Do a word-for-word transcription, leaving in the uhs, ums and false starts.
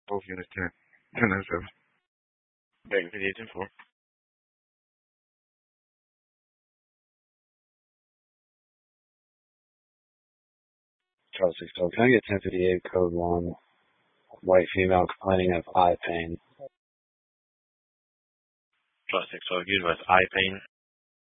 Both units ten. ten nine seven. Back to the ten four. Charles six twelve. Can I get ten fifty-eight code one? White female complaining of eye pain. Charles six twelve. Use with eye pain.